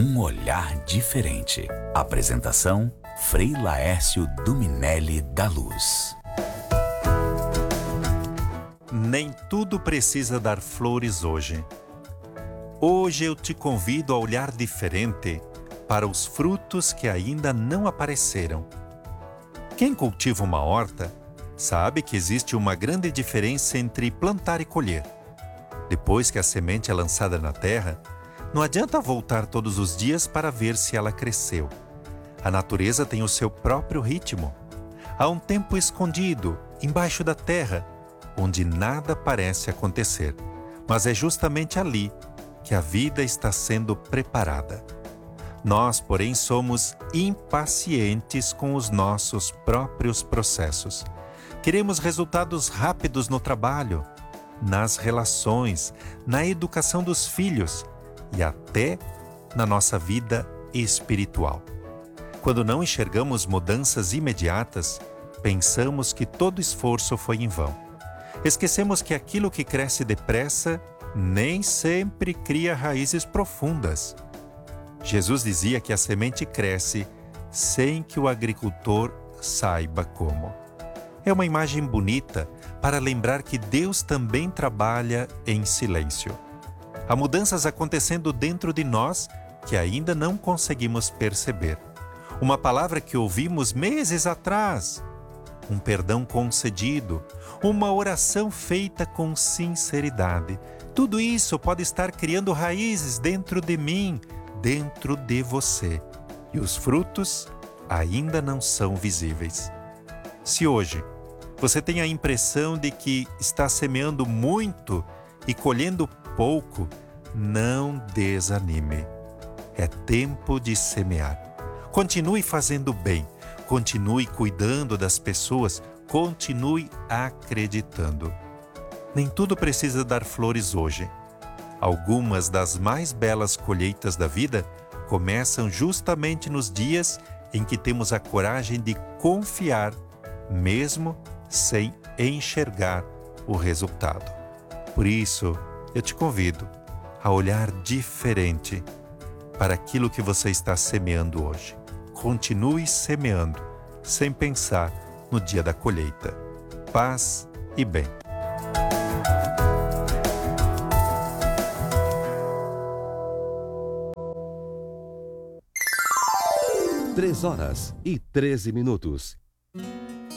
Um olhar diferente. Apresentação: Frei Laércio Duminelli da Luz. Nem tudo precisa dar flores hoje. Hoje eu te convido a olhar diferente para os frutos que ainda não apareceram. Quem cultiva uma horta sabe que existe uma grande diferença entre plantar e colher. Depois que a semente é lançada na terra, não adianta voltar todos os dias para ver se ela cresceu. A natureza tem o seu próprio ritmo. Há um tempo escondido, embaixo da terra, onde nada parece acontecer. Mas é justamente ali que a vida está sendo preparada. Nós, porém, somos impacientes com os nossos próprios processos. Queremos resultados rápidos no trabalho, nas relações, na educação dos filhos e até na nossa vida espiritual. Quando não enxergamos mudanças imediatas, pensamos que todo esforço foi em vão. Esquecemos que aquilo que cresce depressa nem sempre cria raízes profundas. Jesus dizia que a semente cresce sem que o agricultor saiba como. É uma imagem bonita para lembrar que Deus também trabalha em silêncio. Há mudanças acontecendo dentro de nós que ainda não conseguimos perceber. Uma palavra que ouvimos meses atrás, um perdão concedido, uma oração feita com sinceridade. Tudo isso pode estar criando raízes dentro de mim, dentro de você. E os frutos ainda não são visíveis. Se hoje você tem a impressão de que está semeando muito e colhendo pouco, não desanime. É tempo de semear. Continue fazendo bem, continue cuidando das pessoas, continue acreditando. Nem tudo precisa dar flores hoje. Algumas das mais belas colheitas da vida começam justamente nos dias em que temos a coragem de confiar, mesmo sem enxergar o resultado. Por isso, eu te convido a olhar diferente para aquilo que você está semeando hoje. Continue semeando, sem pensar no dia da colheita. Paz e bem. 3 horas e 13 minutos.